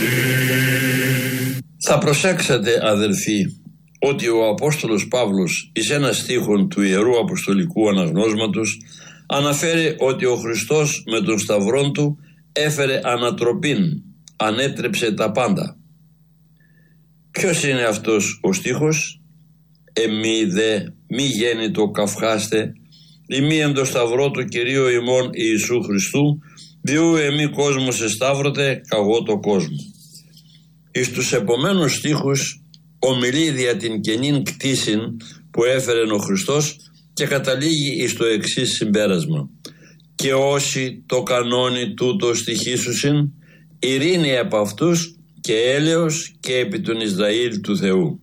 Θα προσέξετε, αδελφοί, ότι ο Απόστολος Παύλος εις ένα στίχον του Ιερού Αποστολικού Αναγνώσματος αναφέρει ότι ο Χριστός με τον σταυρόν του έφερε ανατροπήν, ανέτρεψε τα πάντα. Ποιος είναι αυτός ο στίχος? «Εμεί δε μη γέννητο καυχάστε, ημί εν το σταυρό του Κυρίου ημών Ιησού Χριστού, διού εμεί κόσμος εσταύρωτε, καγώ το κόσμο». Εις τους επομένους στίχους ομιλεί δια την καινήν κτήσιν που έφερε ο Χριστός και καταλήγει εις το εξής συμπέρασμα: «Και όσοι το κανόνι τούτο στοιχήσουσιν, ειρήνη από αυτούς και έλεος και επί τον Ισραήλ του Θεού».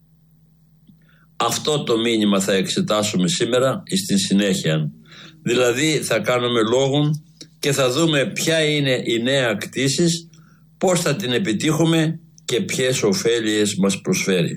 Αυτό το μήνυμα θα εξετάσουμε σήμερα στην συνέχεια. Δηλαδή θα κάνουμε λόγον και θα δούμε ποια είναι η νέα κτήσης, πώς θα την επιτύχουμε και ποιες ωφέλειες μας προσφέρει.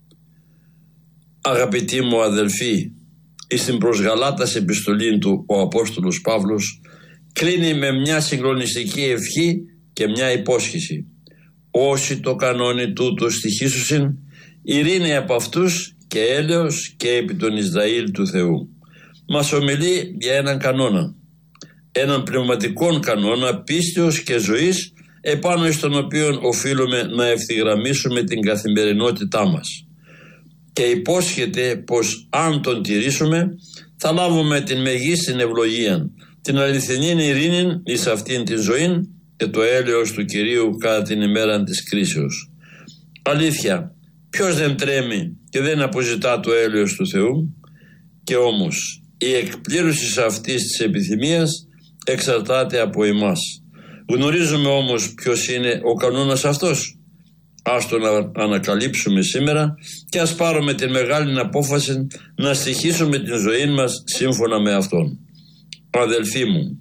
Αγαπητοί μου αδελφοί, στην προς Γαλάτας επιστολή του ο Απόστολος Παύλος κλείνει με μια συγκλονιστική ευχή και μια υπόσχεση: «Όσοι το κανόνι τούτο στοιχήσουσιν, ειρήνη από αυτούς και έλεος και επί τον Ισραήλ του Θεού». Μας ομιλεί για έναν κανόνα, έναν πνευματικό κανόνα πίστεως και ζωής, επάνω στον οποίο οφείλουμε να ευθυγραμμίσουμε την καθημερινότητά μας, και υπόσχεται πως αν τον τηρήσουμε θα λάβουμε την μεγίστη ευλογία, την αληθινή ειρήνη εις αυτήν την ζωή και το έλεος του Κυρίου κατά την ημέρα της κρίσεως. Αλήθεια, ποιος δεν τρέμει και δεν αποζητά το έλεος του Θεού? Και όμως η εκπλήρωση αυτής της επιθυμίας εξαρτάται από εμάς. Γνωρίζουμε όμως ποιος είναι ο κανόνας αυτός? Ας τον ανακαλύψουμε σήμερα και ας πάρουμε την μεγάλη απόφαση να στοιχίσουμε την ζωή μας σύμφωνα με αυτόν. Αδελφοί μου,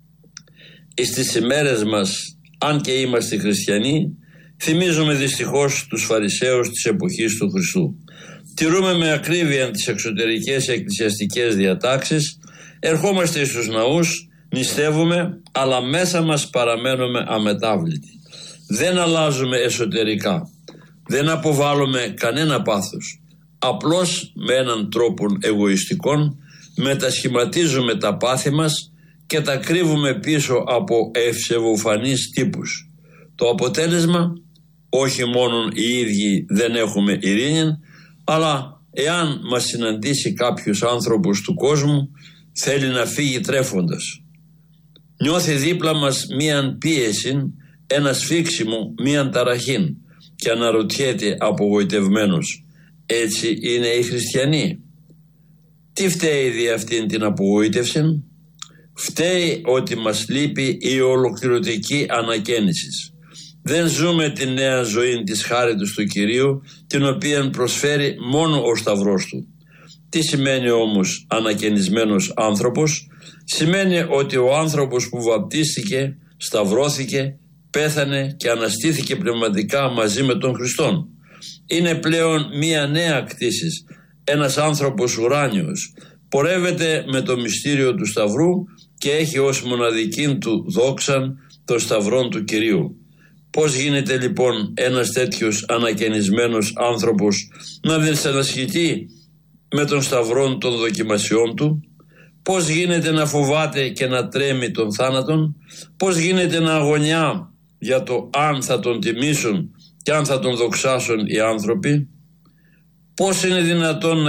στις ημέρες μας, αν και είμαστε χριστιανοί, θυμίζουμε δυστυχώς τους Φαρισαίους της εποχής του Χριστού. Τηρούμε με ακρίβεια τις εξωτερικές εκκλησιαστικές διατάξεις, ερχόμαστε στους ναούς, νηστεύουμε, αλλά μέσα μας παραμένουμε αμετάβλητοι. Δεν αλλάζουμε εσωτερικά, δεν αποβάλλουμε κανένα πάθος. Απλώς με έναν τρόπο εγωιστικό μετασχηματίζουμε τα πάθη μας και τα κρύβουμε πίσω από ευσεβοφανείς τύπους. Το αποτέλεσμα, όχι μόνο οι ίδιοι δεν έχουμε ειρήνη, αλλά εάν μας συναντήσει κάποιος άνθρωπος του κόσμου, θέλει να φύγει τρέφοντας. Νιώθει δίπλα μας μίαν πίεση, ένα σφίξιμο, μίαν ταραχήν, και αναρωτιέται απογοητευμένος: έτσι είναι οι χριστιανοί? Τι φταίει δι' αυτήν την απογοήτευση? Φταίει ότι μας λείπει η ολοκληρωτική ανακαίνιση. Δεν ζούμε τη νέα ζωή της χάριτος του Κυρίου, την οποία προσφέρει μόνο ο σταυρός του. Τι σημαίνει όμως ανακαινισμένος άνθρωπος? Σημαίνει ότι ο άνθρωπος που βαπτίστηκε, σταυρώθηκε, πέθανε και αναστήθηκε πνευματικά μαζί με τον Χριστόν. Είναι πλέον μία νέα κτήσης, ένας άνθρωπος ουράνιος, πορεύεται με το μυστήριο του Σταυρού και έχει ως μοναδική του δόξαν το Σταυρόν του Κυρίου. Πώς γίνεται λοιπόν ένας τέτοιος ανακαινισμένος άνθρωπος να δυσανασχητεί με τον Σταυρόν των δοκιμασιών του? Πώς γίνεται να φοβάται και να τρέμει τον θάνατον? Πώς γίνεται να αγωνιά για το αν θα τον τιμήσουν και αν θα τον δοξάσουν οι άνθρωποι? Πώς είναι δυνατόν να